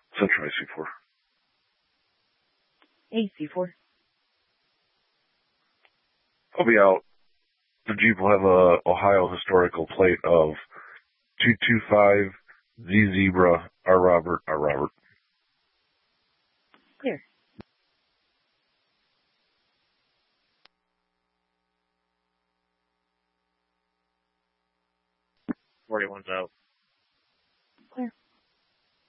Central AC4. AC4. I'll be out. The Jeep will have a Ohio historical plate of 225 Z Zebra R Robert R Robert. Clear. 41's out.